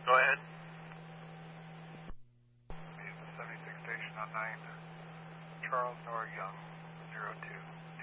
Go ahead. He's the 76 station on 9. Charles Nor Young, 02.